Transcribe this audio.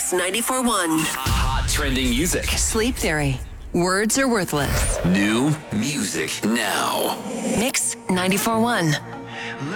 Mix 94.1. Hot trending music. Sleep Theory. Words are worthless. New music now. Mix 94.1.